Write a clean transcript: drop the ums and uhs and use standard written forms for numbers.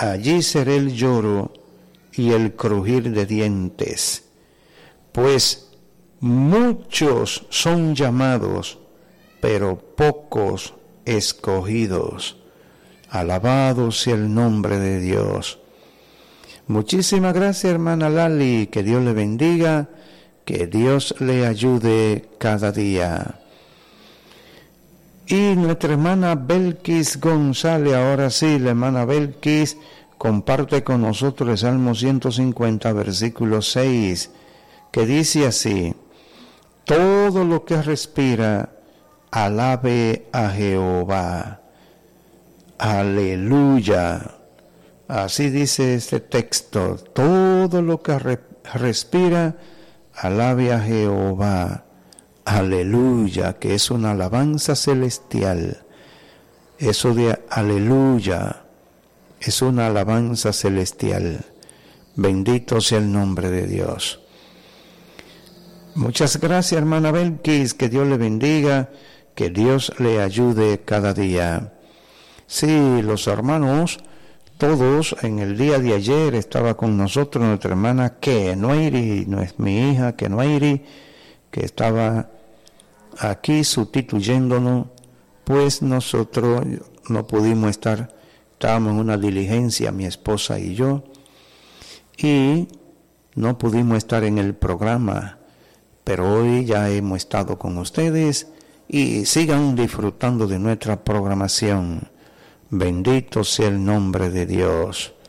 allí será el lloro y el crujir de dientes, pues muchos son llamados, pero pocos escogidos. Alabado sea el nombre de Dios. Muchísimas gracias, hermana Lali, que Dios le bendiga, que Dios le ayude cada día. Y nuestra hermana Belkis González, ahora sí, la hermana Belkis comparte con nosotros el Salmo 150, versículo 6, que dice así: todo lo que respira, alabe a Jehová. Aleluya. Así dice este texto: todo lo que respira, alabe a Jehová. Aleluya, que es una alabanza celestial. Eso de aleluya es una alabanza celestial. Bendito sea el nombre de Dios. Muchas gracias, hermana Belkis, que Dios le bendiga, que Dios le ayude cada día. Sí, los hermanos, todos, en el día de ayer estaba con nosotros nuestra hermana Kenoiri, no es mi hija Kenoiri, que estaba aquí sustituyéndonos, pues nosotros no pudimos estar, estábamos en una diligencia, mi esposa y yo, y no pudimos estar en el programa, pero hoy ya hemos estado con ustedes y sigan disfrutando de nuestra programación. Bendito sea el nombre de Dios.